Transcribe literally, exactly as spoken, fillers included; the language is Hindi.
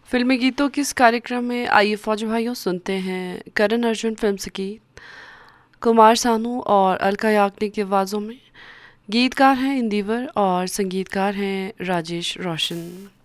फिल्मी गीतों के इस कार्यक्रम में आइए फौजी भाइयों सुनते हैं करण अर्जुन फिल्म से गीत कुमार सानू और अलका याग्निक की आवाज़ों में। गीतकार हैं इंदिवर और संगीतकार हैं राजेश रोशन।